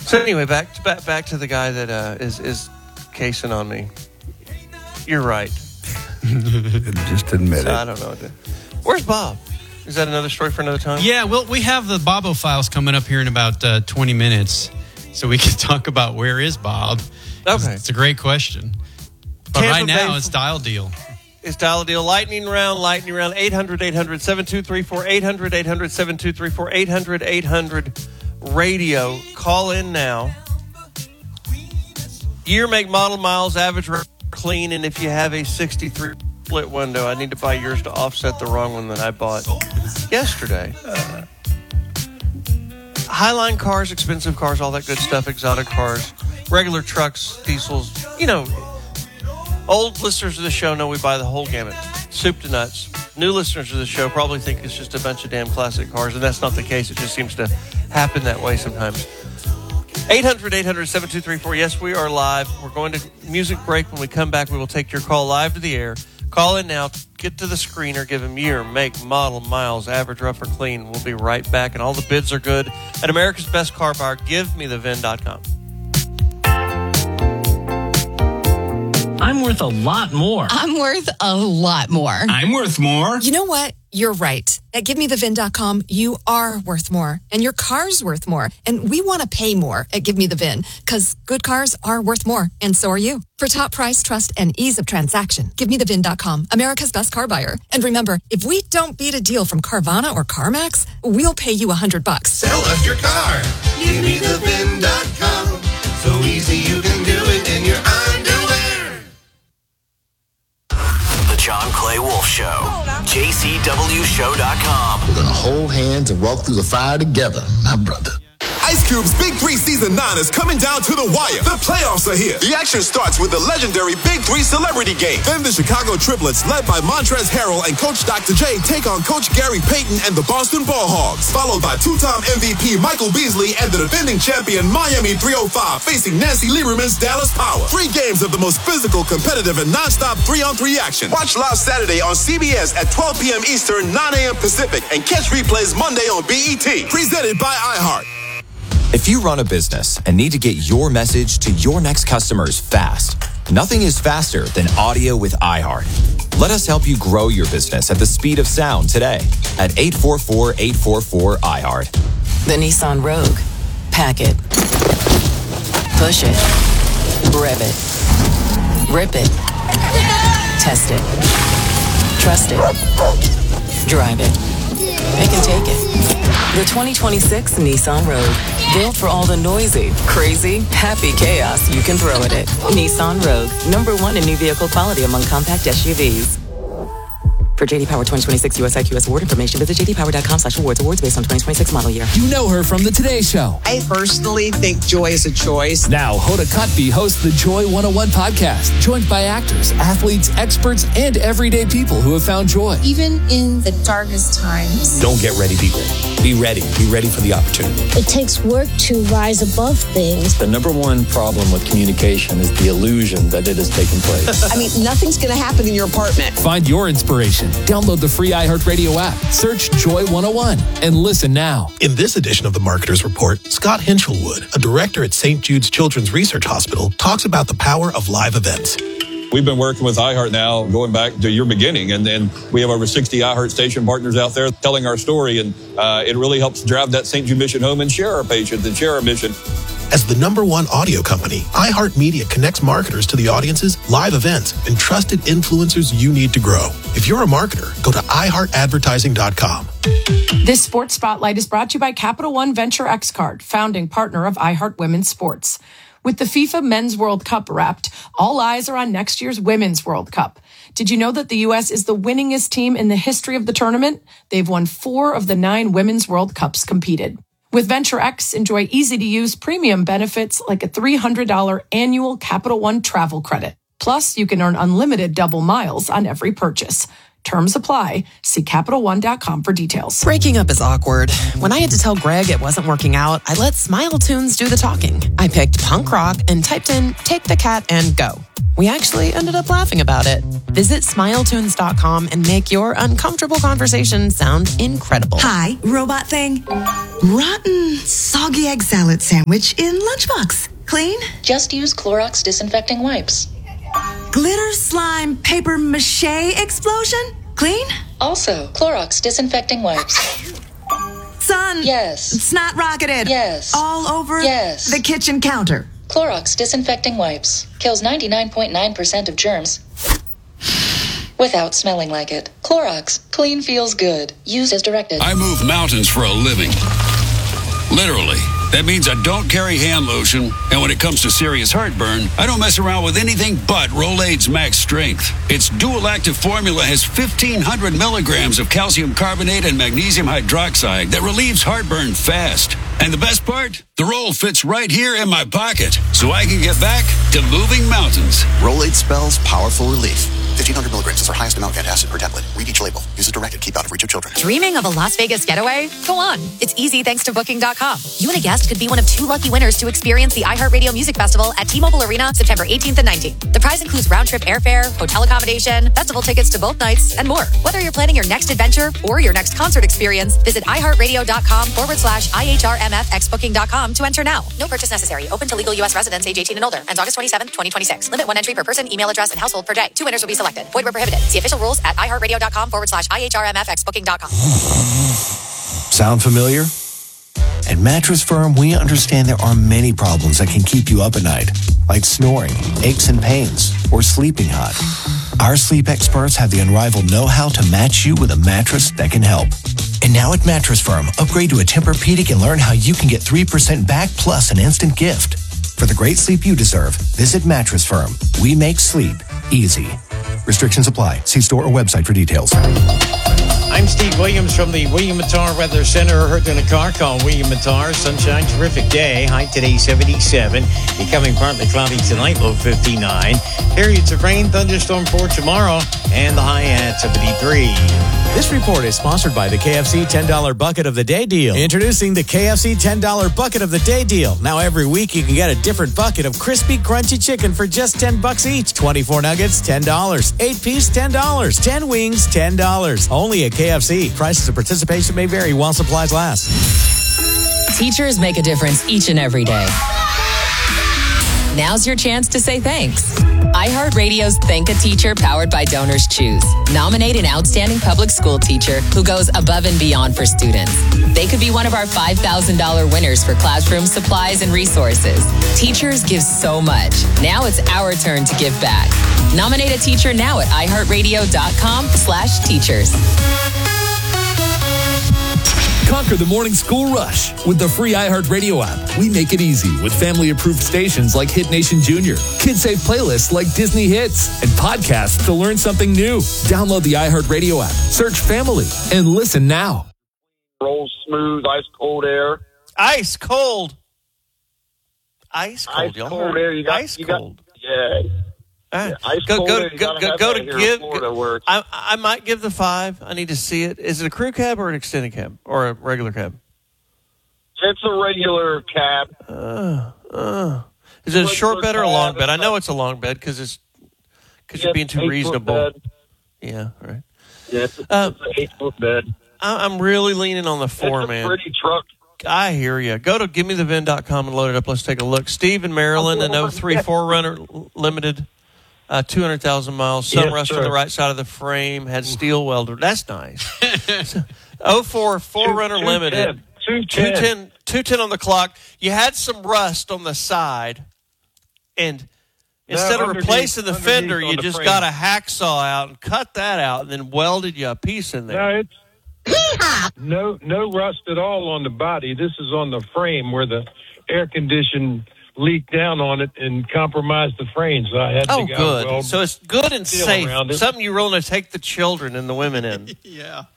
So anyway, back to the guy that is casing on me. You're right. Just admit it. I don't know. Where's Bob? Is that another story for another time? Yeah, well, we have the Bobo files coming up here in about 20 minutes, so we can talk about where is Bob. Okay. It's a great question. But Tampa right now, Bay, it's Dial Deal. It's Dial Deal. Lightning round. 800-800-7234. 800-800-7234. 800-800-RADIO. Call in now. Year, make, model, miles, average, clean, and if you have a 63 split window, I need to buy yours to offset the wrong one that I bought yesterday. Highline cars, expensive cars, all that good stuff, exotic cars, regular trucks, diesels, old listeners of the show know we buy the whole gamut, soup to nuts. New listeners of the show probably think it's just a bunch of damn classic cars, and that's not the case. It just seems to happen that way sometimes. 800-800-7234. Yes, we are live. We're going to music break. When we come back, we will take your call live to the air. Call in now. Get to the screener. Give them year, make, model, miles, average, rough, or clean. We'll be right back. And all the bids are good at America's Best Car Buyer. GiveMeTheVin.com. I'm worth a lot more. I'm worth a lot more. I'm worth more. You know what? You're right. At GiveMeTheVin.com, you are worth more. And your car's worth more. And we want to pay more at GiveMeTheVin because good cars are worth more. And so are you. For top price, trust, and ease of transaction, GiveMeTheVin.com, America's Best Car Buyer. And remember, if we don't beat a deal from Carvana or CarMax, we'll pay you $100. Sell us your car. GiveMeTheVin.com. So easy you can do it in your underwear. The John Clay Wolf Show. JCWShow.com. We're going to hold hands and walk through the fire together, my brother. Ice Cube's Big 3 Season 9 is coming down to the wire. The playoffs are here. The action starts with the legendary Big 3 Celebrity Game. Then the Chicago Triplets, led by Montrezl Harrell and Coach Dr. J, take on Coach Gary Payton and the Boston Ball Hogs. Followed by two-time MVP Michael Beasley and the defending champion Miami 305 facing Nancy Lieberman's Dallas Power. 3 games of the most physical, competitive, and non-stop 3-on-3 action. Watch live Saturday on CBS at 12 p.m. Eastern, 9 a.m. Pacific, and catch replays Monday on BET. Presented by iHeart. If you run a business and need to get your message to your next customers fast, nothing is faster than audio with iHeart. Let us help you grow your business at the speed of sound today at 844-844-iHeart. The Nissan Rogue. Pack it. Push it. Rev it. Rip it. Test it. Trust it. Drive it. It can take it. The 2026 Nissan Rogue. Built for all the noisy, crazy, happy chaos you can throw at it. Nissan Rogue. #1 in new vehicle quality among compact SUVs. For J.D. Power 2026 US IQS award information, visit jdpower.com/awards. Awards based on 2026 model year. You know her from the Today Show. I personally think joy is a choice. Now, Hoda Kotb hosts the Joy 101 podcast, joined by actors, athletes, experts, and everyday people who have found joy. Even in the darkest times. Don't get ready, people. Be ready. Be ready for the opportunity. It takes work to rise above things. The #1 problem with communication is the illusion that it has taken place. I mean, nothing's going to happen in your apartment. Find your inspiration. Download the free iHeartRadio app. Search Joy 101 and listen now. In this edition of the Marketer's Report, Scott Hinchelwood, a director at St. Jude's Children's Research Hospital, talks about the power of live events. We've been working with iHeart now going back to your beginning, and then we have over 60 iHeart station partners out there telling our story, and it really helps drive that St. Jude mission home and share our patients and share our mission. As the #1 audio company, iHeartMedia connects marketers to the audiences, live events, and trusted influencers you need to grow. If you're a marketer, go to iHeartAdvertising.com. This Sports Spotlight is brought to you by Capital One Venture X Card, founding partner of iHeart Women's Sports. With the FIFA Men's World Cup wrapped, all eyes are on next year's Women's World Cup. Did you know that the U.S. is the winningest team in the history of the tournament? They've won 4 of the 9 Women's World Cups competed. With Venture X, enjoy easy-to-use premium benefits like a $300 annual Capital One travel credit. Plus, you can earn unlimited double miles on every purchase. Terms apply. See CapitalOne.com for details. Breaking up is awkward. When I had to tell Greg it wasn't working out, I let Smile Tunes do the talking. I picked punk rock and typed in Take the Cat and Go. We actually ended up laughing about it. Visit SmileTunes.com and make your uncomfortable conversation sound incredible. Hi, robot thing. Rotten, soggy egg salad sandwich in lunchbox. Clean? Just use Clorox disinfecting wipes. Glitter slime paper mache explosion? Clean? Also, Clorox disinfecting wipes. Son. Yes. Snot rocketed. Yes. All over Yes. the kitchen counter. Clorox disinfecting wipes. Kills 99.9% of germs without smelling like it. Clorox. Clean feels good. Use as directed. I move mountains for a living. Literally. That means I don't carry hand lotion, and when it comes to serious heartburn, I don't mess around with anything but Rolaids Max Strength. Its dual-active formula has 1,500 milligrams of calcium carbonate and magnesium hydroxide that relieves heartburn fast. And the best part? The roll fits right here in my pocket, so I can get back to moving mountains. Rolaids spells powerful relief. 1,500 milligrams is our highest amount of antacid per tablet. Read each label. Use as directed. Keep out of reach of children. Dreaming of a Las Vegas getaway? Go on. It's easy thanks to Booking.com. You and a guest could be one of 2 lucky winners to experience the iHeartRadio Music Festival at T-Mobile Arena September 18th and 19th. The prize includes round-trip airfare, hotel accommodation, festival tickets to both nights, and more. Whether you're planning your next adventure or your next concert experience, visit iHeartRadio.com/IHRMFXBooking.com to enter now. No purchase necessary. Open to legal U.S. residents age 18 and older. Ends August 27th, 2026. Limit 1 entry per person, email address, and household per day. 2 winners will be selected. Void where prohibited. See official rules at iHeartRadio.com/IHRMFXBooking.com. Sound familiar? At Mattress Firm, we understand there are many problems that can keep you up at night, like snoring, aches and pains, or sleeping hot. Our sleep experts have the unrivaled know-how to match you with a mattress that can help. And now at Mattress Firm, upgrade to a Tempur-Pedic and learn how you can get 3% back plus an instant gift. For the great sleep you deserve, visit Mattress Firm. We make sleep easy. Restrictions apply. See store or website for details. I'm Steve Williams from the William Mattar Weather Center. Hurt in a car, call William Mattar. Sunshine, terrific day. High today, 77. Becoming partly cloudy tonight, low 59. Periods of rain, thunderstorm for tomorrow, and the high at 73. This report is sponsored by the KFC $10 Bucket of the Day deal. Introducing the KFC $10 Bucket of the Day deal. Now every week you can get a different bucket of crispy, crunchy chicken for just $10 each. 24 nuggets, $10. 8-piece, $10. 10 wings, $10. Only at KFC. Prices of participation may vary while supplies last. Teachers make a difference each and every day. Now's your chance to say thanks. iHeartRadio's Thank a Teacher powered by Donors Choose. Nominate an outstanding public school teacher who goes above and beyond for students. They could be one of our $5,000 winners for classroom supplies and resources. Teachers give so much. Now it's our turn to give back. Nominate a teacher now at iHeartRadio.com/teachers. Conquer the morning school rush with the free iHeartRadio app. We make it easy with family-approved stations like Hit Nation Junior, kid-safe playlists like Disney Hits, and podcasts to learn something new. Download the iHeartRadio app, search Family, and listen now. Roll smooth, ice cold air. Ice cold. Ice cold. Ice cold air. You got, ice cold. Yeah. Ice cold air. Go to give. I might give the 5. I need to see it. Is it a crew cab or an extended cab or a regular cab? It's a regular cab. Is it a short bed or a long bed? I know it's a long bed because you're being too reasonable. Bed. Yeah, right. Yeah, it's an 8-foot bed. I'm really leaning on the 4, it's man. It's a pretty truck. I hear you. Go to givemethevin.com and load it up. Let's take a look. Steve in Maryland, an 03 4Runner Limited, 200,000 miles. Some rust on the right side of the frame. Had steel welder. That's nice. 04 4Runner Limited. 210 on the clock. You had some rust on the side, and instead of replacing the fender, you just got a hacksaw out and cut that out, and then welded you a piece in there. No, no rust at all on the body. This is on the frame where the air condition leaked down on it and compromised the frame. So I had to go good. weld So it's good and safe. around it. Something you're willing to take the children and the women in. Yeah.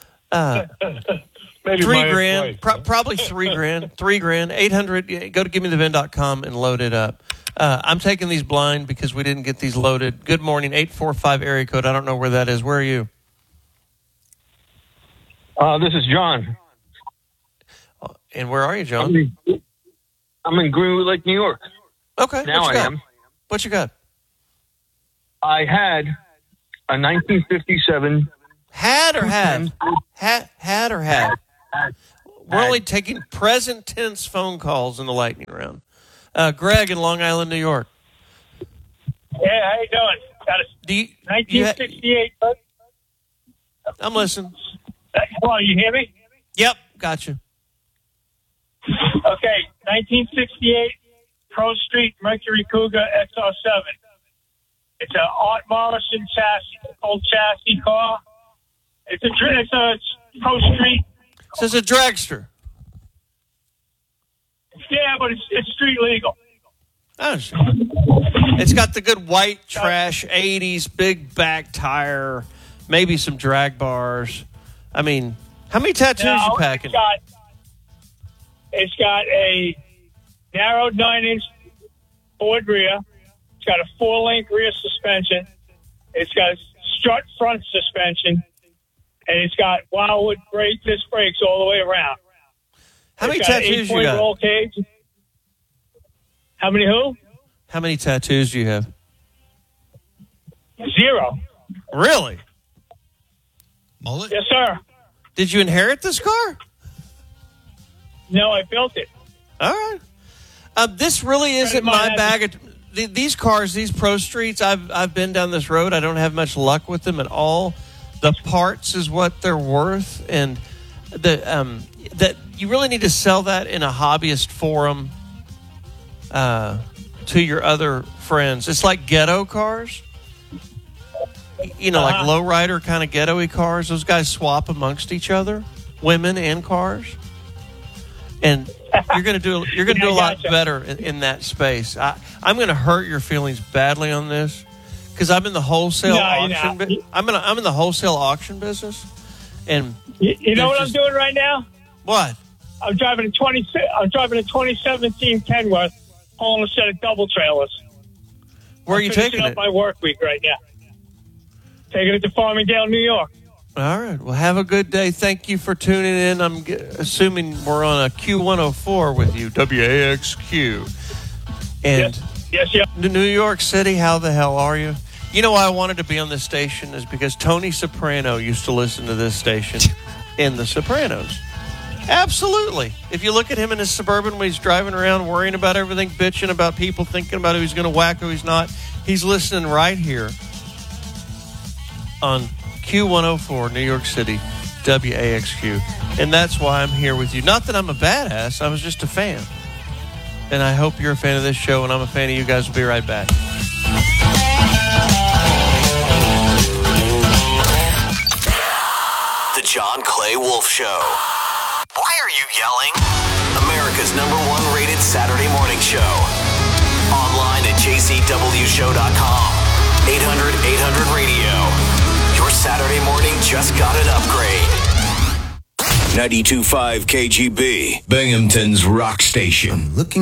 Maybe $3,000, probably $3,000, $3,000, 800. Go to givemethevin.com and load it up. I'm taking these blind because we didn't get these loaded. Good morning, 845 area code. I don't know where that is. Where are you? This is John. And where are you, John? I'm in Greenwood Lake, New York. Okay. Now I am. What you got? I had a 1957. Had or have? Had or had? We're only taking present tense phone calls in the lightning round. Greg in Long Island, New York. Yeah, how you doing? Got a 1968. I'm listening. Come on, you hear me? Yep, gotcha. Okay, 1968 Pro Street Mercury Cougar XR7. It's an Art Morrison chassis, old chassis car. It's a Pro Street. So it's a dragster. Yeah, but it's street legal. It's got the good white trash 80s big back tire, maybe some drag bars. I mean, how many tattoos you packing? It's got a narrowed 9-inch Ford rear. It's got a 4-link rear suspension. It's got strut front suspension. And it's got Wildwood disc brakes all the way around. How many tattoos you got? Roll cage. How many who? How many tattoos do you have? 0. Really? Mullet? Yes, sir. Did you inherit this car? No, I built it. All right. This really isn't my bag. These cars, these Pro Streets, I've been down this road. I don't have much luck with them at all. The parts is what they're worth, and that you really need to sell that in a hobbyist forum to your other friends. It's like ghetto cars, like lowrider kind of ghetto-y cars. Those guys swap amongst each other, women and cars, and you're going to do a lot better in that space. I'm going to hurt your feelings badly on this. Because I'm in the wholesale auction. I'm in the wholesale auction business, and you know what I'm doing right now? What? I'm driving a 2017 Kenworth, hauling a set of double trailers. Where are you taking it? My work week right now. Taking it to Farmingdale, New York. All right. Well, have a good day. Thank you for tuning in. I'm assuming we're on a Q104 with you, WAXQ, and yes. New York City. How the hell are you? You know why I wanted to be on this station is because Tony Soprano used to listen to this station in The Sopranos. Absolutely. If you look at him in his Suburban when he's driving around worrying about everything, bitching about people, thinking about who he's going to whack, who he's not, he's listening right here on Q104, New York City, WAXQ. And that's why I'm here with you. Not that I'm a badass. I was just a fan. And I hope you're a fan of this show, and I'm a fan of you guys. We'll be right back. The John Clay Wolf Show. Why are you yelling? America's #1 rated Saturday morning show. Online at jcwshow.com. 800-800-radio. Your Saturday morning just got an upgrade. 92.5 KGB, Binghamton's rock station.